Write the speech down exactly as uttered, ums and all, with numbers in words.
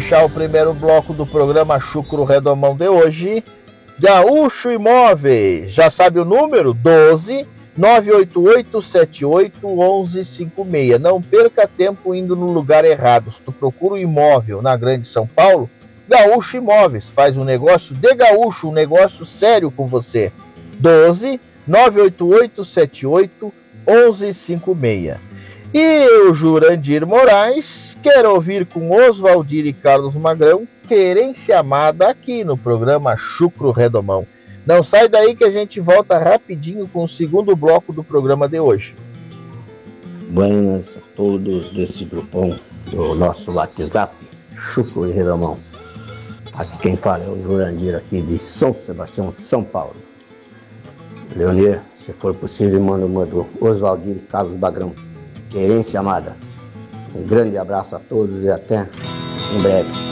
fechar o primeiro bloco do programa Chucro Redomão de hoje, Gaúcho Imóveis. Já sabe o número? doze nove oito oito sete oito um um cinco seis. Não perca tempo indo no lugar errado. Se tu procura um imóvel na Grande São Paulo, Gaúcho Imóveis faz um negócio de gaúcho, um negócio sério com você. doze nove oito oito sete oito um um cinco seis. E o Jurandir Moraes quer ouvir com Oswaldir e Carlos Magrão Querência Amada aqui no programa Chucro Redomão. Não sai daí que a gente volta rapidinho com o segundo bloco do programa de hoje. Buenas a todos desse grupão do nosso WhatsApp, Chucro e Redomão. Aqui quem fala é o Jurandir aqui de São Sebastião, São Paulo. Leonir, se for possível, manda uma do Oswaldir e Carlos Magrão. Querência Amada. Um grande abraço a todos e até em breve.